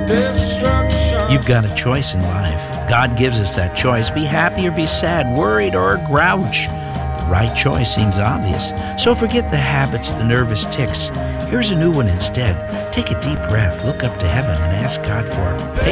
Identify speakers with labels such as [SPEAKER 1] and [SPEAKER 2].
[SPEAKER 1] destruction.
[SPEAKER 2] You've got a choice in life. God gives us that choice. Be happy or be sad, worried or grouch. The right choice seems obvious. So forget the habits, the nervous tics. Here's a new one instead. Take a deep breath, look up to heaven, and ask God for patience.